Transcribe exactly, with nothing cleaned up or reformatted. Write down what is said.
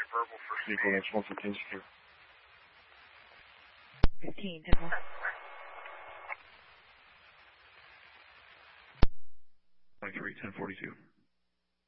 verbal for speed. Vehicle that's one fifteen secure. fifteen, ten four. twenty-three, ten forty-two.